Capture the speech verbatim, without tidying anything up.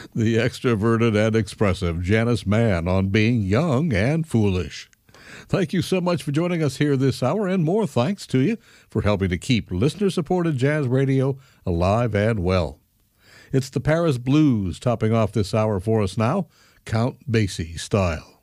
The extroverted and expressive Janice Mann on being young and foolish. Thank you so much for joining us here this hour, and more thanks to you for helping to keep listener-supported jazz radio alive and well. It's the Paris Blues topping off this hour for us now, Count Basie style.